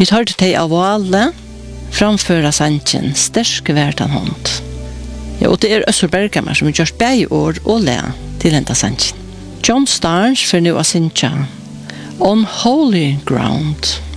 Vi tar til deg av alle, framføra sannsjen, sterske verdan hånd. Ja, og det Øssur Berghammer som har gjort begge år og le til enda sannsjen. John Starnes for nu å synge On Holy Ground.